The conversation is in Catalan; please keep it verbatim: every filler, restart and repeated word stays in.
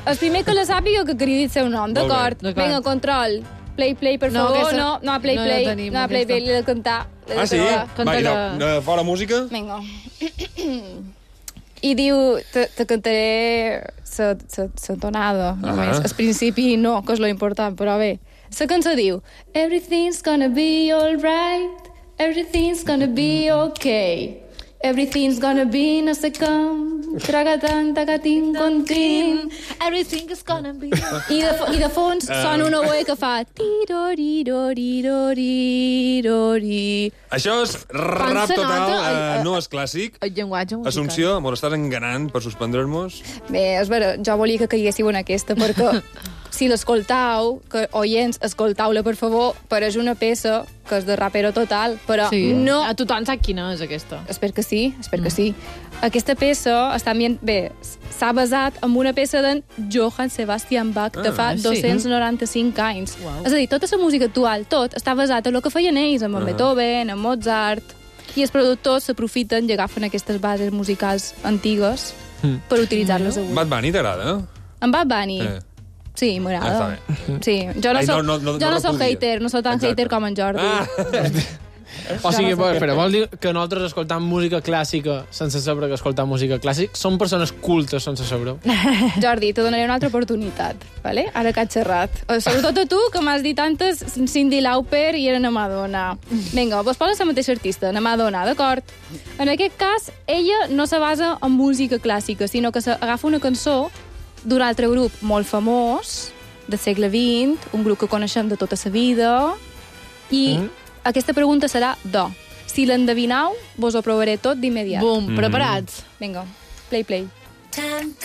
el primer que la sàpiga que cridi el seu nom, Molt bé. d'acord? D'acord. Vinga, control. Play, play, per No, favor. aquesta- No, no, play, no la play. tenim, No, play, aquesta. play, l'he de cantar. l'he de Ah, sí? provar. Canta Va, i no, que- no, fora música? Vinga. I diu, te, te cantaré sa, sa, sa tonada, només. Ah. Al principi no, que és lo important, però bé. La cançó diu Everything's gonna be alright, everything's gonna be okay. Everything's gonna be no sé com, tragatan, tagatin, contin. Everything is gonna be... I de, fo- I de fons sona una oe que fa tiroriroriroririrori. Això és rap se total, nota el- eh, no és clàssic. El llenguatge musical. Assumpció, mos estàs enganant per suspendre-nos. Bé, és vera, jo volia que caiguéssiu en aquesta, perquè si l'escoltau, que oients, escoltau-la, per favor, però és una peça que és de rapero total, però Sí. no... A tothom sap quina és, aquesta. Espero que sí, espero mm. que sí. Aquesta peça està ambient... Bé, s'ha basat en una peça d'en Johann Sebastian Bach de fa Ah, sí. dos-cents noranta-cinc anys. Uau. És a dir, tota la música actual, tot, està basat en el que feien ells, en Ah. Beethoven, en Mozart, i els productors s'aprofiten i agafen aquestes bases musicals antigues Mm. per utilitzar-les avui. Bad Bunny t'agrada? En Bad Bunny? Eh. Sí, m'agrada. Ah, està Sí, jo no, Ai, no, soc, no, no, jo no no soc repudia. hater, no soc tan Exacte. hater com en Jordi. Ah. O sigui, però, però vol dir que nosaltres escoltam música clàssica sense saber que escoltam música clàssica som persones cultes sense saber-ho. Jordi, te donaré una altra oportunitat, vale? Ara que has xerrat. Eh, Sobretot a tu, que m'has dit antes Cyndi Lauper i era na Madonna. Vinga, vos posa la mateixa artista, na Madonna, d'acord? En aquest cas, ella no se basa en música clàssica, sinó que agafa una cançó d'un altre grup molt famós, del segle vint, un grup que coneixem de tota la vida, i mm. aquesta pregunta serà do. Si l'endevinau, vos ho provaré tot d'immediat. Bum, preparats? Vinga, play, play.